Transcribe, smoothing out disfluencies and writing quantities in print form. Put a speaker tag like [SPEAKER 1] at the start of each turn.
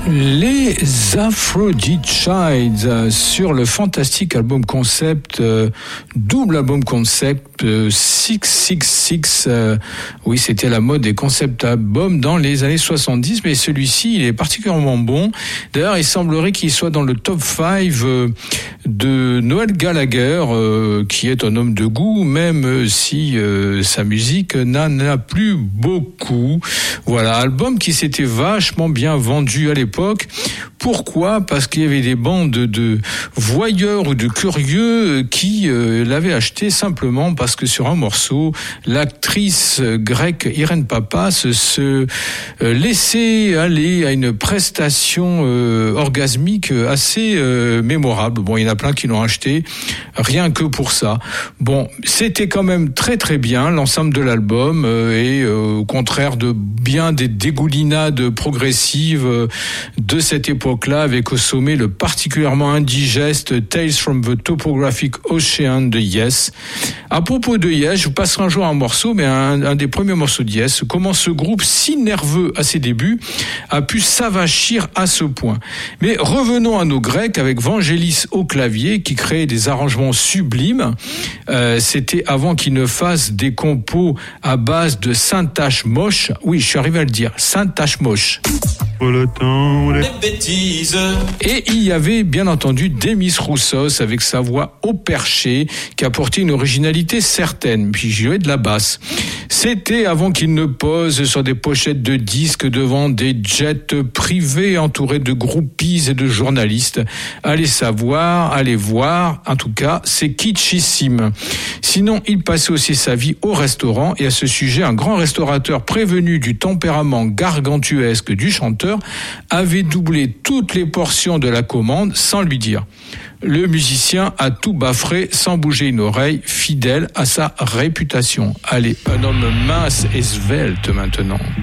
[SPEAKER 1] Les Aphrodite Childs sur le fantastique album concept, double album concept 666. Oui, c'était la mode des concept albums dans les années 70, mais celui-ci, il est particulièrement bon. D'ailleurs, il semblerait qu'il soit dans le top 5 de Noel Gallagher, qui est un homme de goût, même si sa musique n'en a plus beaucoup. Voilà, album qui s'était vachement bien vendu à l'époque. Pourquoi ? Parce qu'il y avait des bandes de voyeurs ou de curieux qui l'avaient acheté simplement parce que sur un morceau, l'actrice grecque Irène Papas se laissait aller à une prestation orgasmique assez mémorable. Bon, il y en a plein qui l'ont acheté rien que pour ça. Bon, c'était quand même très très bien l'ensemble de l'album et au contraire de bien des dégoulinades progressives de cette époque-là, avec au sommet le particulièrement indigeste Tales from the Topographic Ocean de Yes. À propos de Yes, je vous passerai un jour un morceau, mais un des premiers morceaux de Yes, comment ce groupe si nerveux à ses débuts a pu s'avachir à ce point. Mais revenons à nos Grecs avec Vangelis au clavier qui créait des arrangements sublimes. C'était avant qu'ils ne fassent des compos à base de syntaxe moche. Oui, je suis arrivé à le dire, syntaxe moche.
[SPEAKER 2] Le temps, les bêtises.
[SPEAKER 1] Et il y avait bien entendu Demis Roussos avec sa voix au perché qui apportait une originalité certaine, puis jouait de la basse. C'était avant qu'il ne pose sur des pochettes de disques devant des jets privés entourés de groupies et de journalistes. Allez savoir, allez voir, en tout cas, c'est kitschissime. Sinon, il passait aussi sa vie au restaurant et à ce sujet, un grand restaurateur prévenu du tempérament gargantuesque du chanteur avait doublé toutes les portions de la commande sans lui dire. Le musicien a tout baffré sans bouger une oreille, fidèle à sa réputation. Allez, un homme mince et svelte maintenant.